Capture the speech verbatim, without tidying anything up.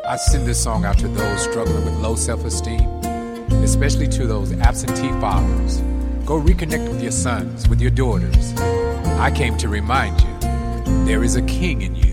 I send this song out to those struggling with low self-esteem, especially to those absentee fathers. Go reconnect with your sons, with your daughters. I came to remind you, there is a king in you.